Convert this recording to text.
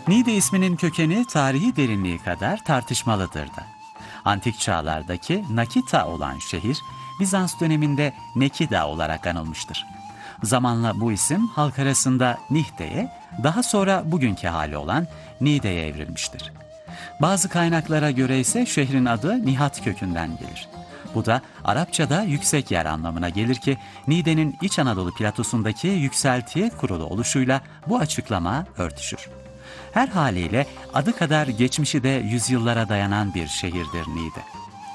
Niğde isminin kökeni tarihi derinliği kadar tartışmalıdır da. Antik çağlardaki Nakita olan şehir, Bizans döneminde Nekida olarak anılmıştır. Zamanla bu isim halk arasında Nihde'ye, daha sonra bugünkü hali olan Niğde'ye evrilmiştir. Bazı kaynaklara göre ise şehrin adı Nihat kökünden gelir. Bu da Arapçada yüksek yer anlamına gelir ki Niğde'nin İç Anadolu platosundaki yükseltiye kurulu oluşuyla bu açıklama örtüşür. Her haliyle adı kadar geçmişi de yüzyıllara dayanan bir şehirdir Niğde.